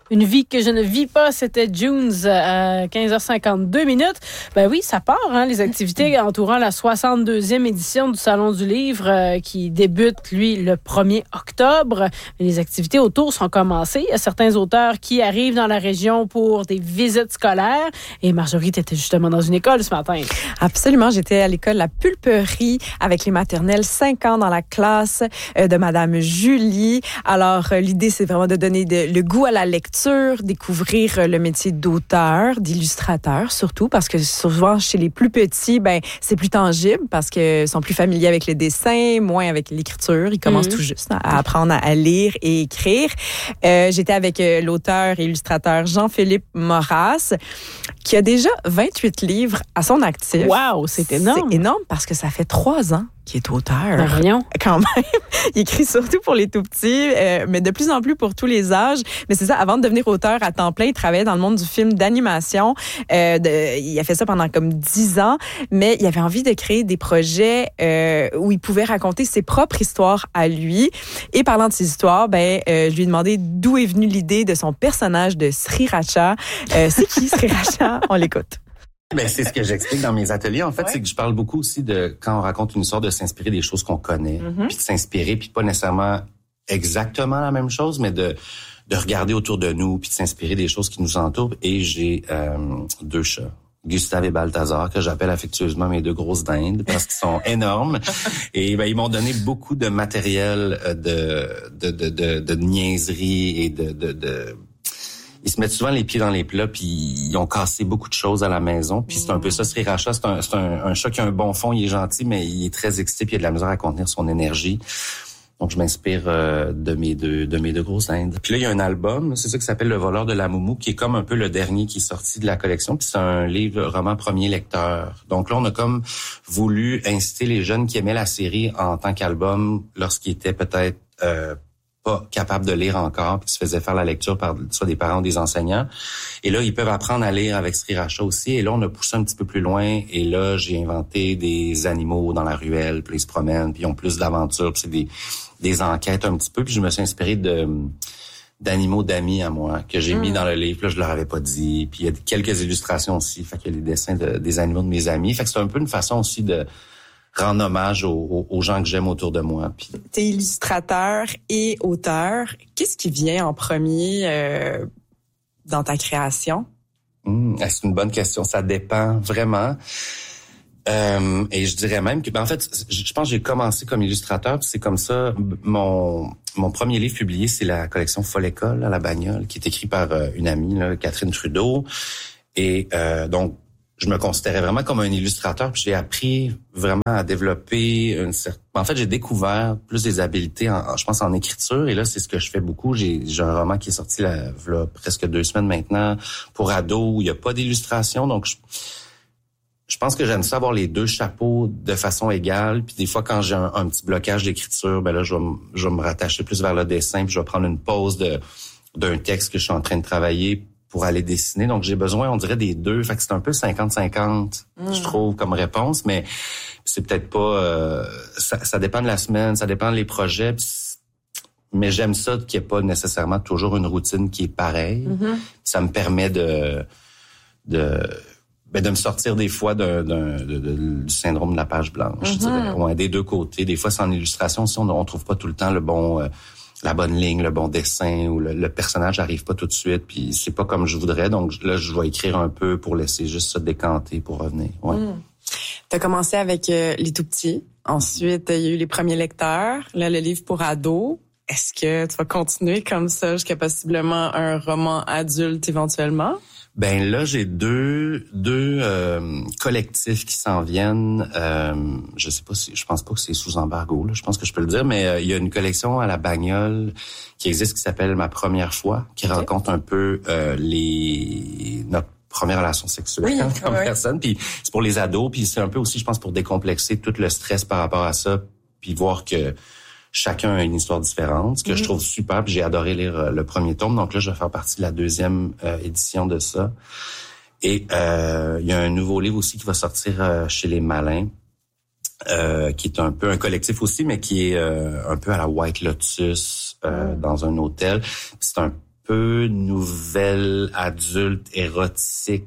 Une vie que je ne vis pas, c'était Junes à 15h52 minutes. Ben oui, ça part, hein, les activités entourant la 62e édition du Salon du Livre qui débute, lui, le 1er octobre. Les activités autour sont commencées. Il y a certains auteurs qui arrivent dans la région pour des visites scolaires. Et Marjorie, tu étais justement dans une école ce matin. Absolument, j'étais à l'école La Pulperie avec les maternelles 5 ans dans la classe de Madame Julie. Alors, l'idée, c'est vraiment de donner le goût à la lecture, découvrir le métier d'auteur, d'illustrateur surtout, parce que souvent chez les plus petits, ben c'est plus tangible parce qu'ils sont plus familiers avec le dessin, moins avec l'écriture. Ils commencent tout juste à apprendre à lire et écrire. J'étais avec l'auteur et illustrateur Jean-Philippe Maurras, qui a déjà 28 livres à son actif. Wow, c'est énorme! C'est énorme parce que ça fait 3 ans qu'il est auteur. Voyons. Quand même. Il écrit surtout pour les tout-petits, mais de plus en plus pour tous les âges. Mais c'est ça, avant de devenir auteur à temps plein, il travaillait dans le monde du film d'animation. Il a fait ça pendant comme 10 ans, mais il avait envie de créer des projets où il pouvait raconter ses propres histoires à lui. Et parlant de ses histoires, je lui ai demandé d'où est venue l'idée de son personnage de Sriracha. C'est qui Sriracha? On l'écoute. Ben, c'est ce que j'explique dans mes ateliers. En fait, c'est que je parle beaucoup aussi de, quand on raconte une histoire, de s'inspirer des choses qu'on connaît, puis de s'inspirer, puis pas nécessairement exactement la même chose, mais de regarder autour de nous, puis de s'inspirer des choses qui nous entourent. Et j'ai 2 chats, Gustave et Balthazar, que j'appelle affectueusement mes 2 grosses dindes, parce qu'ils sont énormes. Et ils m'ont donné beaucoup de matériel de niaiserie et ils se mettent souvent les pieds dans les plats, puis ils ont cassé beaucoup de choses à la maison. Puis c'est un peu ça, Sriracha. C'est un chat qui a un bon fond, il est gentil, mais il est très excité, puis il a de la misère à contenir son énergie. Donc, je m'inspire de mes deux grosses Indes. Puis là, il y a un album, c'est ça qui s'appelle Le voleur de la Moumou, qui est comme un peu le dernier qui est sorti de la collection. Puis c'est un livre roman premier lecteur. Donc là, on a comme voulu inciter les jeunes qui aimaient la série en tant qu'album, lorsqu'ils étaient peut-être pas capables de lire encore, puis qui se faisaient faire la lecture par soit des parents ou des enseignants. Et là, ils peuvent apprendre à lire avec Sriracha aussi. Et là, on a poussé un petit peu plus loin. Et là, j'ai inventé des animaux dans la ruelle, puis ils se promènent, puis ils ont plus d'aventures, puis c'est des enquêtes un petit peu. Puis je me suis inspiré d'animaux d'amis à moi que j'ai mis dans le livre. Là, je leur avais pas dit. Puis il y a quelques illustrations aussi. Fait qu'il y a les dessins des animaux de mes amis. Fait que c'est un peu une façon aussi de rendre hommage aux gens que j'aime autour de moi. Puis t'es illustrateur et auteur. Qu'est-ce qui vient en premier dans ta création? C'est une bonne question. Ça dépend vraiment. Et je dirais même que, en fait, je pense que j'ai commencé comme illustrateur, puis c'est comme ça. Mon premier livre publié, c'est la collection Folle École à la Bagnole, qui est écrit par une amie, là, Catherine Trudeau. Et donc, je me considérais vraiment comme un illustrateur, puis j'ai appris vraiment à développer En fait, j'ai découvert plus des habiletés, je pense, en écriture, et là, c'est ce que je fais beaucoup. J'ai un roman qui est sorti là, presque 2 semaines maintenant, pour ados, où il n'y a pas d'illustration, donc je pense que j'aime ça avoir les 2 chapeaux de façon égale, puis des fois, quand j'ai un petit blocage d'écriture, là, je vais me rattacher plus vers le dessin, puis je vais prendre une pause d'un texte que je suis en train de travailler pour aller dessiner. Donc, j'ai besoin, on dirait, des 2. Fait que c'est un peu 50-50, je trouve, comme réponse. Mais c'est peut-être pas... ça dépend de la semaine, ça dépend des projets. Mais j'aime ça qu'il n'y ait pas nécessairement toujours une routine qui est pareille. Ça me permet de me sortir des fois du syndrome de la page blanche, je dirais. Ouais, des 2 côtés. Des fois, c'est en illustration. Si on trouve pas tout le temps la bonne ligne, le bon dessin, ou le personnage arrive pas tout de suite, puis c'est pas comme je voudrais. Donc là, je vais écrire un peu pour laisser juste ça décanter pour revenir. Ouais. T'as commencé avec les tout-petits. Ensuite, il y a eu les premiers lecteurs. Là, le livre pour ados. Est-ce que tu vas continuer comme ça jusqu'à possiblement un roman adulte éventuellement? Ben là, j'ai deux collectifs qui s'en viennent. Je pense pas que c'est sous embargo, là. Je pense que je peux le dire, mais il y a une collection à la Bagnole qui existe qui s'appelle Ma première fois, qui raconte un peu notre première relation sexuelle comme personne. Puis c'est pour les ados, puis c'est un peu aussi, je pense, pour décomplexer tout le stress par rapport à ça, puis voir que chacun a une histoire différente, ce que je trouve super. Puis j'ai adoré lire le premier tome. Donc là, je vais faire partie de la 2e édition de ça. Et il y a un nouveau livre aussi qui va sortir chez Les Malins, qui est un peu un collectif aussi, mais qui est un peu à la White Lotus dans un hôtel. Puis c'est un peu nouvelle, adulte, érotique.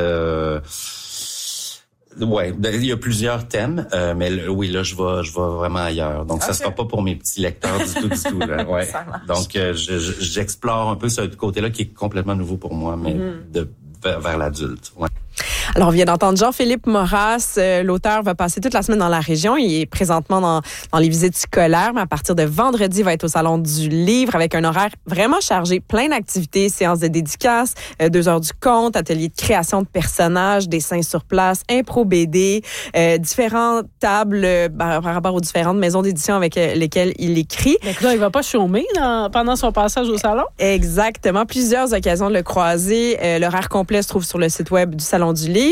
Ouais, il y a plusieurs thèmes, mais oui, là, je vais vraiment ailleurs. Donc, ça sera pas pour mes petits lecteurs du tout, là. Ouais. Donc, j'explore un peu ce côté-là qui est complètement nouveau pour moi, mais vers l'adulte. Ouais. Alors, on vient d'entendre Jean-Philippe Moras. L'auteur va passer toute la semaine dans la région. Il est présentement dans les visites scolaires, mais à partir de vendredi, il va être au Salon du Livre avec un horaire vraiment chargé, plein d'activités, séances de dédicaces, 2 heures du conte, ateliers de création de personnages, dessins sur place, impro BD, différentes tables par rapport aux différentes maisons d'édition avec lesquelles il écrit. Donc là, il va pas chômer pendant son passage au salon? Exactement. Plusieurs occasions de le croiser. L'horaire complet se trouve sur le site web du Salon du Livre.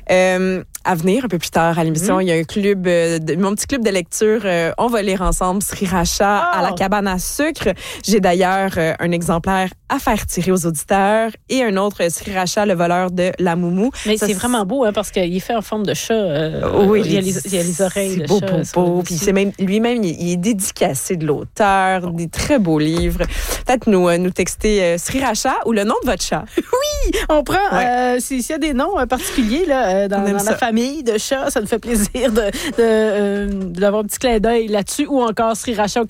À venir, un peu plus tard à l'émission, il y a un club, mon petit club de lecture. On va lire ensemble Sriracha à la cabane à sucre. J'ai d'ailleurs un exemplaire à faire tirer aux auditeurs et un autre Sriracha, le voleur de la Moumou. Mais c'est vraiment beau, hein, parce qu'il est fait en forme de chat. Oui, il y a les oreilles de beau, chat. beau. Puis lui-même, il est dédicacé de l'auteur, des très beaux livres. Peut-être nous texter Sriracha ou le nom de votre chat. Oui, on prend, s'il y a des noms particuliers là, dans la famille de chats, ça nous fait plaisir d'avoir un petit clin d'œil là-dessus, ou encore Sriracha au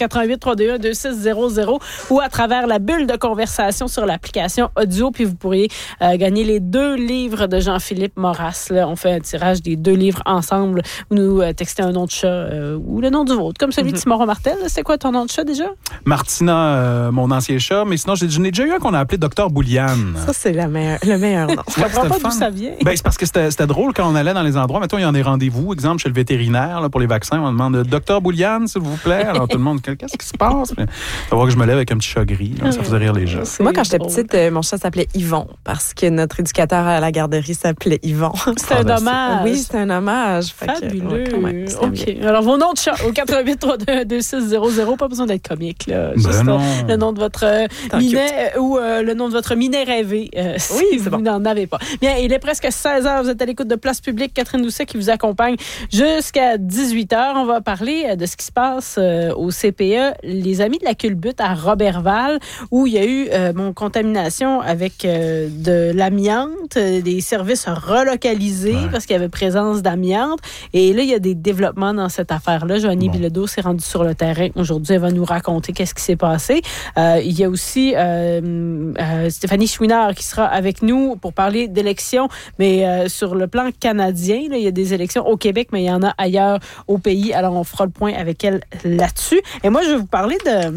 88-321-2600 ou à travers la bulle de conversation sur l'application audio, puis vous pourriez gagner les 2 livres de Jean-Philippe Moras. Là, on fait un tirage des 2 livres ensemble, ou nous texter un nom de chat ou le nom du vôtre, comme celui de Timora Martel. C'est quoi ton nom de chat déjà? Martina, mon ancien chat, mais sinon, je n'ai déjà eu un qu'on a appelé Dr Bouliane. Ça, c'est le meilleur nom. Je comprends pas d'où ça vient. Ben, c'est parce que c'était drôle quand on allait dans les endroits. Mettons, il y a des rendez-vous, exemple, chez le vétérinaire là, pour les vaccins. On demande Dr Bouliane, s'il vous plaît. Alors, tout le monde, qu'est-ce qui se passe? Puis, faut voir que je me lève avec un petit chat gris. Là, ça faisait rire les gens. Moi, quand j'étais petite, mon chat s'appelait Yvon parce que notre éducateur à la garderie s'appelait Yvon. C'est un hommage. Oui, c'est un hommage. Fabuleux. OK. Alors, vos noms de chat au 88-321-2600. Pas besoin d'être comique, là. Juste le nom de votre minet ou le nom de votre minet rêvé. Si vous n'en avez pas. Bien, il est presque 16h. Vous êtes à l'écoute de Place Publique. Catherine Doucet qui vous accompagne jusqu'à 18h. On va parler de ce qui se passe au CPE, les Amis de la culbute à Roberval, où il y a eu contamination avec de l'amiante, des services relocalisés parce qu'il y avait présence d'amiante. Et là, il y a des développements dans cette affaire-là. Joanie Bilodeau s'est rendue sur le terrain. Aujourd'hui, elle va nous raconter qu'est-ce qui s'est passé. Il y a aussi Stéphanie Chouinard qui sera avec nous pour parler d'élections, mais sur le plan canadien, là, il y a des élections au Québec, mais il y en a ailleurs au pays. Alors, on fera le point avec elle là-dessus. Et moi, je vais vous parler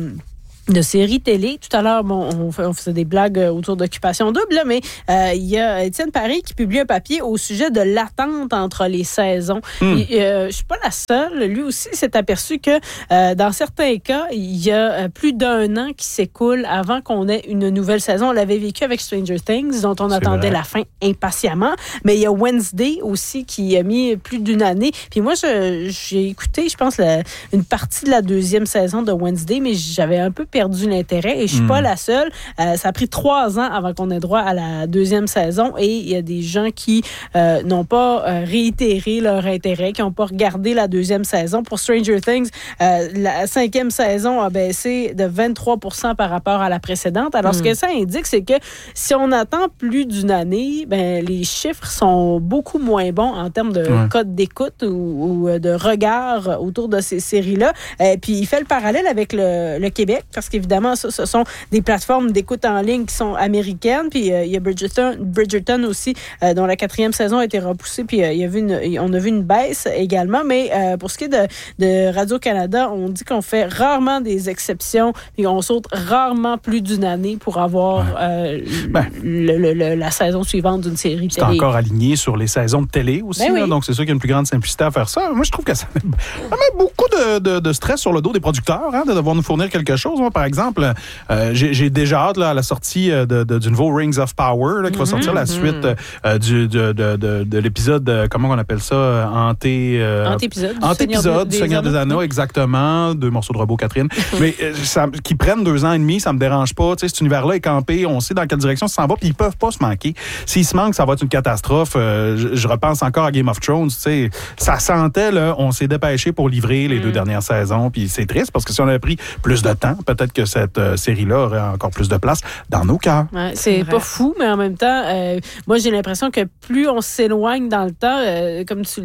de séries télé. Tout à l'heure, on faisait des blagues autour d'Occupation Double, là, mais il y a Étienne Paris qui publie un papier au sujet de l'attente entre les saisons. Je suis pas la seule. Lui aussi s'est aperçu que dans certains cas, il y a plus d'1 an qui s'écoule avant qu'on ait une nouvelle saison. On l'avait vécu avec Stranger Things, dont on attendait la fin impatiemment. Mais il y a Wednesday aussi qui a mis plus d'1 année. Puis moi, j'ai écouté, je pense, une partie de la 2e saison de Wednesday, mais j'avais un peu perdu l'intérêt et je suis pas la seule. Ça a pris 3 ans avant qu'on ait droit à la 2e saison et il y a des gens qui n'ont pas réitéré leur intérêt, qui n'ont pas regardé la 2e saison. Pour Stranger Things, la 5e saison a baissé de 23% par rapport à la précédente. Alors, ce que ça indique, c'est que si on attend plus d'1 année, ben, les chiffres sont beaucoup moins bons en termes de code d'écoute ou de regard autour de ces séries-là. Puis, il fait le parallèle avec le Québec, parce qu'évidemment, ce sont des plateformes d'écoute en ligne qui sont américaines. Puis il y a Bridgerton aussi, dont la 4e saison a été repoussée. Puis on a vu une baisse également. Mais pour ce qui est de Radio-Canada, on dit qu'on fait rarement des exceptions. Puis on saute rarement plus d'1 année pour avoir la saison suivante d'une série télé. C'est encore aligné sur les saisons de télé aussi. Là, donc c'est sûr qu'il y a une plus grande simplicité à faire ça. Moi, je trouve que ça met beaucoup de stress sur le dos des producteurs, de devoir nous fournir quelque chose. Moi, par exemple, j'ai déjà hâte à la sortie du nouveau Rings of Power qui va sortir la suite de l'épisode, comment on appelle ça? Anté-épisode du Seigneur des Anneaux, exactement. 2 morceaux de robot, Catherine. Mais qu'ils prennent 2 ans et demi, ça me dérange pas. T'sais, cet univers-là est campé, on sait dans quelle direction ça s'en va, puis ils peuvent pas se manquer. S'ils se manquent, ça va être une catastrophe. Je repense encore à Game of Thrones. Ça sentait, là, on s'est dépêché pour livrer les 2 dernières saisons, puis c'est triste parce que si on avait pris plus de temps, peut-être peut-être que cette série-là aurait encore plus de place dans nos cœurs. Ouais, c'est pas fou, mais en même temps, moi, j'ai l'impression que plus on s'éloigne dans le temps, comme c'est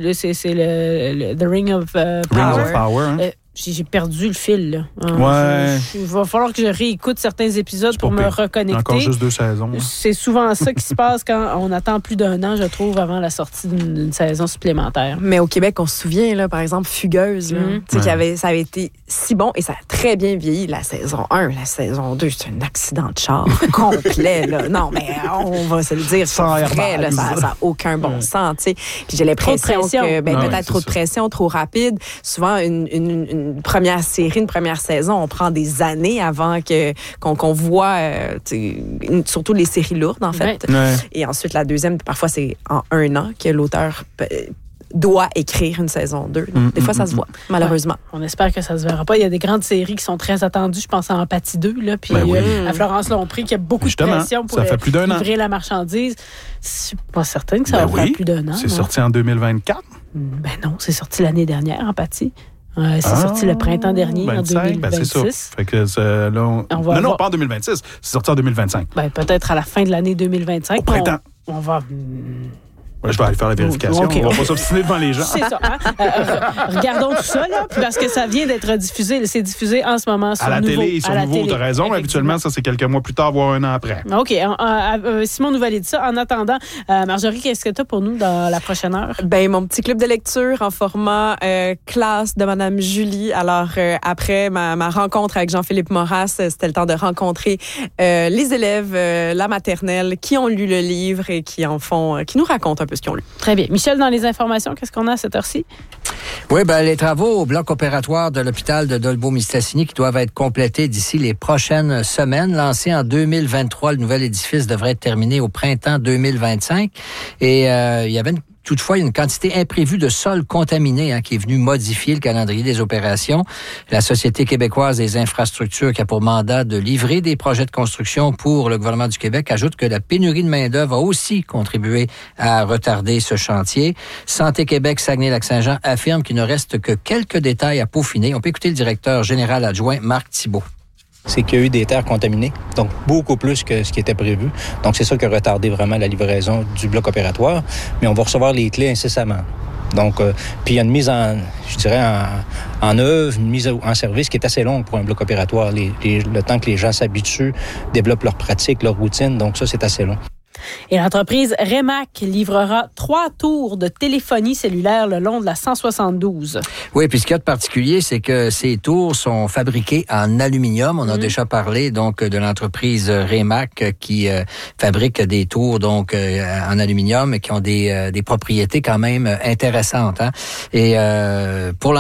le The Ring of Power. Ring of Power, hein? J'ai perdu le fil. Là. Ouais. Il va falloir que je réécoute certains épisodes pour me reconnecter. Encore juste 2 saisons. Hein. C'est souvent ça qui se passe quand on attend plus d'un an, je trouve, avant la sortie d'une saison supplémentaire. Mais au Québec, on se souvient, là, par exemple, Fugueuse, là, ça avait été si bon et ça a très bien vieilli, la saison 1. La saison 2, c'est un accident de char complet. Là. Non, mais on va se le dire, c'est vrai, là, ça n'a aucun bon sens. T'sais. Puis j'ai l'impression que peut-être trop de pression, trop rapide. Souvent, une première série, une première saison, on prend des années avant qu'on voit surtout les séries lourdes, en fait. Ouais. Et ensuite, la deuxième, parfois, c'est en 1 an que l'auteur doit écrire une saison 2. Donc, des fois, ça se voit, malheureusement. Ouais. On espère que ça se verra pas. Il y a des grandes séries qui sont très attendues. Je pense à Empathie 2, là, puis à Florence Lompré, qui a beaucoup de pression pour livrer la marchandise. Je suis pas certaine que ça va faire plus d'1 an. C'est sorti en 2024? Ben non, c'est sorti l'année dernière, Empathie. C'est sorti le printemps dernier, 25, en 2026. Ben c'est ça. Fait que non, pas en 2026. C'est sorti en 2025. Ben, peut-être à la fin de l'année 2025. Au printemps. On va... Je vais aller faire la vérification. Okay. On va pas s'obstiner devant les gens. C'est ça. Hein? Regardons tout ça, là, parce que ça vient d'être diffusé. C'est diffusé en ce moment sur à la Nouveau. Télé et sur Nouveau, tu as raison. Habituellement, ça, c'est quelques mois plus tard, voire 1 an après. OK. Simon nous valide ça. En attendant, Marjorie, qu'est-ce que tu as pour nous dans la prochaine heure? Ben, mon petit club de lecture en format classe de Madame Julie. Alors, après ma rencontre avec Jean-Philippe Maurras, c'était le temps de rencontrer les élèves, la maternelle, qui ont lu le livre et qui nous racontent un peu ce qu'ils ont lu. Très bien. Michel, dans les informations, qu'est-ce qu'on a à cette heure-ci? Oui, les travaux au bloc opératoire de l'hôpital de Dolbeau-Mistassini qui doivent être complétés d'ici les prochaines semaines. Lancé en 2023, le nouvel édifice devrait être terminé au printemps 2025. Et il y avait toutefois, il y a une quantité imprévue de sol contaminé qui est venue modifier le calendrier des opérations. La Société québécoise des infrastructures, qui a pour mandat de livrer des projets de construction pour le gouvernement du Québec, ajoute que la pénurie de main-d'œuvre a aussi contribué à retarder ce chantier. Santé Québec Saguenay-Lac-Saint-Jean affirme qu'il ne reste que quelques détails à peaufiner. On peut écouter le directeur général adjoint Marc Thibault. C'est qu'il y a eu des terres contaminées, donc beaucoup plus que ce qui était prévu. Donc, c'est ça qui a retardé vraiment la livraison du bloc opératoire. Mais on va recevoir les clés incessamment. Donc, puis il y a une mise en œuvre, une mise en service qui est assez longue pour un bloc opératoire. Le temps que les gens s'habituent, développent leur pratique, leur routine. Donc, ça, c'est assez long. Et l'entreprise Remac livrera 3 tours de téléphonie cellulaire le long de la 172. Oui, puis ce qu'il y a de particulier, c'est que ces tours sont fabriqués en aluminium. On a déjà parlé donc de l'entreprise Remac qui fabrique des tours donc en aluminium et qui ont des propriétés quand même intéressantes. Et pour